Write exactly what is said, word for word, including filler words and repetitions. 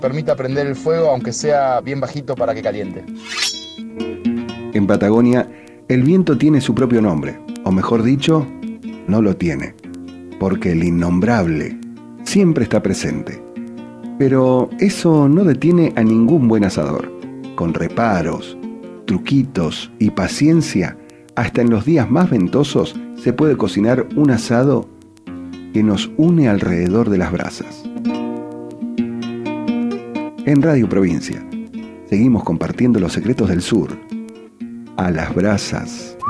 permita prender el fuego, aunque sea bien bajito para que caliente. En Patagonia, el viento tiene su propio nombre, o mejor dicho, no lo tiene, porque el innombrable siempre está presente. Pero eso no detiene a ningún buen asador. Con reparos, truquitos y paciencia, hasta en los días más ventosos se puede cocinar un asado que nos une alrededor de las brasas. En Radio Provincia, seguimos compartiendo los secretos del sur, a las brasas.